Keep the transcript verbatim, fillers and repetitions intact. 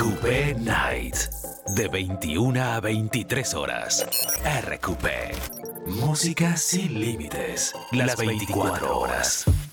Coupé Night. De veintiuna a veintitrés horas. R Q P. Música sin límites. Las veinticuatro horas.